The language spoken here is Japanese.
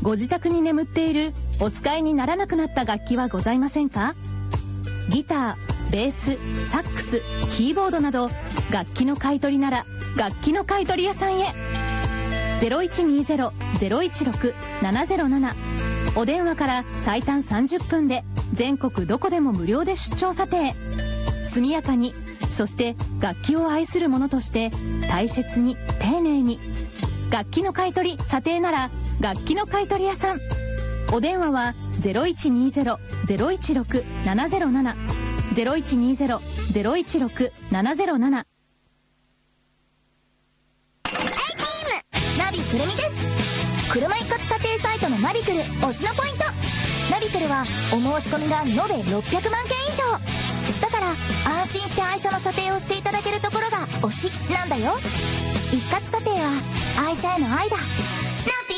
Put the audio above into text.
ご自宅に眠っているお使いにならなくなった楽器はございませんか？ギター、ベース、サックス、キーボードなど楽器の買い取りなら楽器の買い取り屋さんへ。 0120-016-707 お電話から最短30分で全国どこでも無料で出張査定。速やかに、そして楽器を愛する者として大切に丁寧に。楽器の買い取り査定なら楽器の買い取り屋さん。お電話は 0120-016-707 0120-016-707。 ナビくるみです。車一括査定サイトのナビクル推しのポイント。ナビクルはお申し込みが延べ600万件以上だから、安心して愛車の査定をしていただけるところが推しなんだよ。一括査定は愛車への愛だ。